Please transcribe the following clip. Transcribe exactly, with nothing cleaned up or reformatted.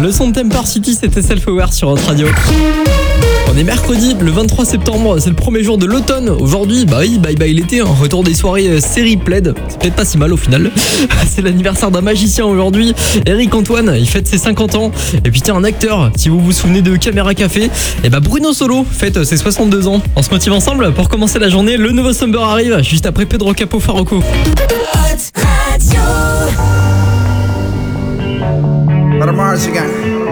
Le son de Temper City, c'était Self-Aware sur notre radio. On est mercredi, le vingt-trois septembre, c'est le premier jour de l'automne. Aujourd'hui, bah oui, bye bye l'été, hein. Retour des soirées euh, série plaid. C'est peut-être pas si mal au final. C'est l'anniversaire d'un magicien aujourd'hui. Eric Antoine, il fête ses cinquante ans. Et puis tiens, un acteur, si vous vous souvenez de Caméra Café, et bah Bruno Solo fête ses soixante-deux ans. On se motive ensemble pour commencer la journée. Le nouveau Summer arrive juste après Pedro Capo Farroco. But I'm Mars again.